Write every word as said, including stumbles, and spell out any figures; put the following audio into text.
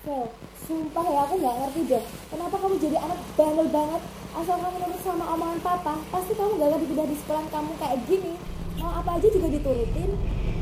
Vel, sumpah ya aku nggak ngerti deh. Kenapa kamu jadi anak bandel banget? Asal kamu nurut sama omongan papa, pasti kamu gak akan dipindah di sekolah kamu kayak gini. Mau apa aja juga diturutin.